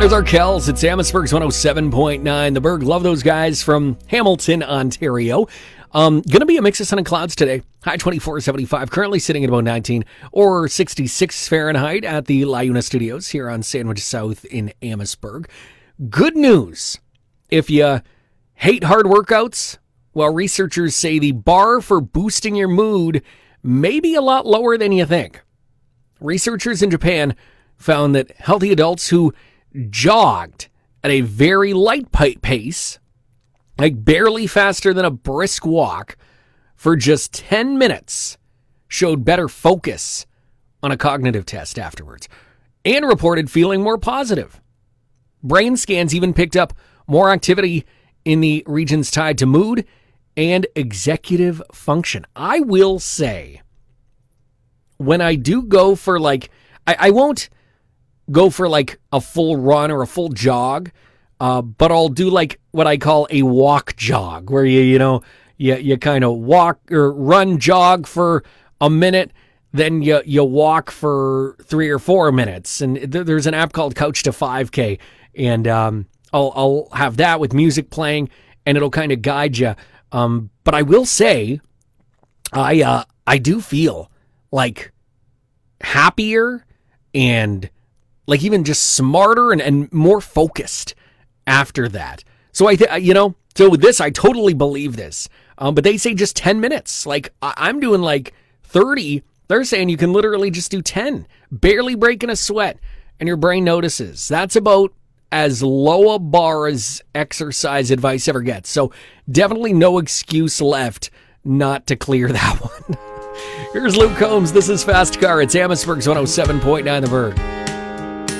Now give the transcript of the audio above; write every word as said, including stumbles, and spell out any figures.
There's our Kells. It's Amherstburg's one oh seven point nine. The Berg, love those guys from Hamilton, Ontario. Um, going to be a mix of sun and clouds today. High twenty-four, seventy-five. Currently sitting at about nineteen or sixty-six Fahrenheit at the LaUna Studios here on Sandwich South in Amherstburg. Good news. If you hate hard workouts, well, researchers say the bar for boosting your mood may be a lot lower than you think. Researchers in Japan found that healthy adults who jogged at a very light pace, like barely faster than a brisk walk, for just ten minutes, showed better focus on a cognitive test afterwards, and reported feeling more positive. Brain scans even picked up more activity in the regions tied to mood and executive function. I will say, when I do go for like, I, I won't go for like a full run or a full jog, uh, but I'll do like what I call a walk jog, where you, you know, you, you kind of walk or run jog for a minute, then you, you walk for three or four minutes. And th- there's an app called Couch to five K, and um, I'll, I'll have that with music playing, and it'll kind of guide you. Um, but I will say, I, uh, I do feel like happier and like even just smarter and, and more focused after that. So I, th- you know, so with this, I totally believe this. Um, but they say just ten minutes. Like I- I'm doing like thirty. They're saying you can literally just do ten, barely breaking a sweat, and your brain notices. That's about as low a bar as exercise advice ever gets. So definitely no excuse left not to clear that one. Here's Luke Combs. This is Fast Car. It's Amherstburg's one oh seven point nine The Berg.